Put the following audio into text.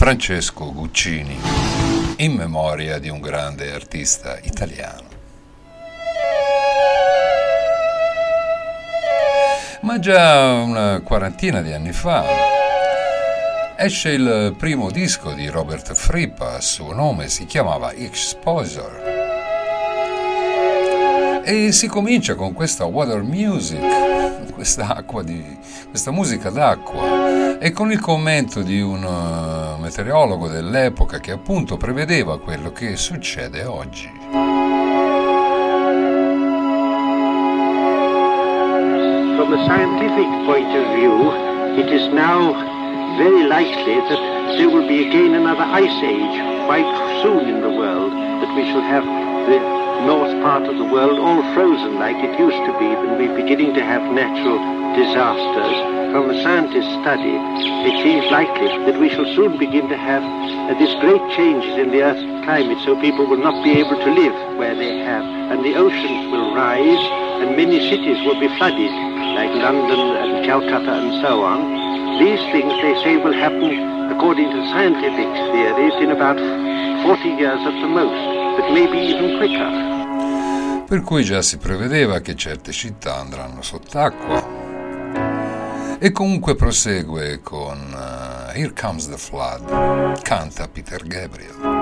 Francesco Guccini, in memoria di un grande artista italiano. Ma già una quarantina di anni fa esce il primo disco di Robert Fripp, a suo nome, si chiamava Exposure. E si comincia con questa water music, questa musica d'acqua, e con il commento di un meteorologo dell'epoca che appunto prevedeva quello che succede oggi. From a scientific point of view, it is now very likely that there will be again another ice age quite soon in the world, that we shall have the north part of the world all frozen like it used to be, when we're beginning to have natural disasters. From a scientist's study, it seems likely that we shall soon begin to have these great changes in the Earth's climate, so people will not be able to live where they have, and the oceans will rise, and many cities will be flooded, like London and Calcutta and so on. These things, they say, will happen, according to scientific theories, in about 40 years at the most, but maybe even quicker. Per cui già si prevedeva che certe città andranno sott'acqua. E comunque prosegue con Here Comes the Flood, canta Peter Gabriel.